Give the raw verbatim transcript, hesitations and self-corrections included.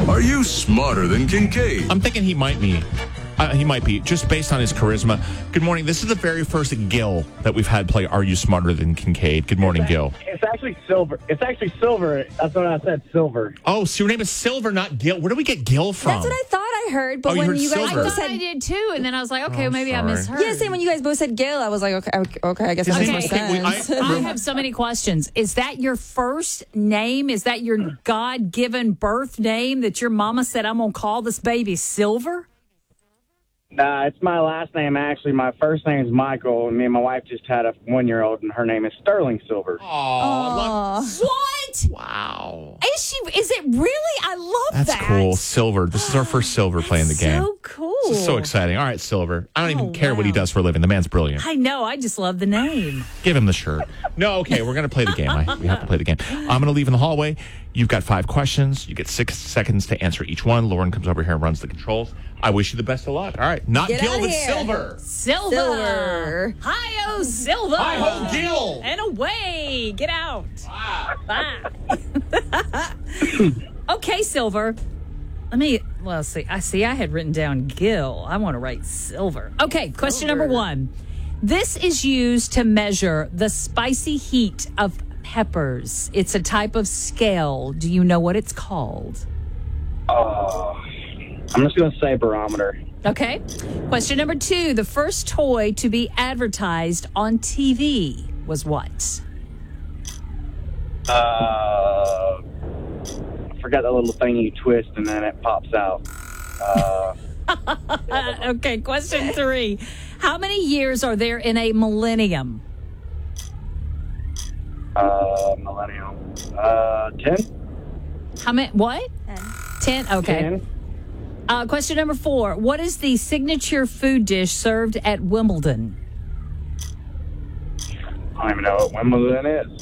Are you smarter than Kincaid? I'm thinking he might be. Uh, he might be, just based on his charisma. Good morning. This is the very first Gil that we've had play Are You Smarter Than Kincaid? Good morning, Gil. It's actually Silver. It's actually Silver. That's what I said, Silver. Oh, so your name is Silver, not Gil. Where do we get Gil from? That's what I thought I heard, but Oh, you when heard you guys Silver. I both thought said I did too, and then I was like, okay, Oh, maybe I sorry. misheard. yeah, same when you guys both said Gil, I was like, okay, okay, okay I guess His that name makes is- more okay, we- sense. I- I have so many questions. Is that your first name? Is that your God-given birth name that your mama said, I'm going to call this baby Silver? Nah, it's my last name, actually. My first name is Michael, and me and my wife just had a one-year-old, and her name is Sterling Silver. Oh, I love- What? wow. Is she? Is it really? I love That's that. cool. Silver. This is our first Silver playing the game. So cool. This is so exciting. All right, Silver. I don't even Oh, care what he wow. does for a living. The man's brilliant. I know. I just love the name. Give him the shirt. No, okay, we're going to play the game. I, we have to play the game. I'm going to leave in the hallway. You've got five questions. You get six seconds to answer each one. Lauren comes over here and runs the controls. I wish you the best of luck. All right, not Get Gil, outta but here. Silver. Silver. Silver. Hi-oh, Silver. Hi-ho, Gil. And away. Get out. Bye. Okay, Silver. Let me, well, see, I see I had written down Gil. I want to write Silver. Okay, question number one. This is used to measure the spicy heat of peppers. It's a type of scale. Do you know what it's called? Oh, I'm just going to say barometer. Okay. Question number two. The first toy to be advertised on T V was what? Uh, I forgot that little thing you twist, and then it pops out. Uh, Uh, okay, question three. How many years are there in a millennium? uh, millennium. Uh, ten? How many? What? Ten. Okay. Ten? Uh, question number four. What is the signature food dish served at Wimbledon? I don't even know what Wimbledon is.